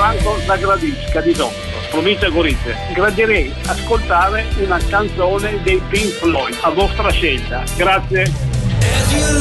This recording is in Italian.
Franco da Gradisca di Donzo, provincia Gorizia. Gradirei ascoltare una canzone dei Pink Floyd, a vostra scelta. Grazie.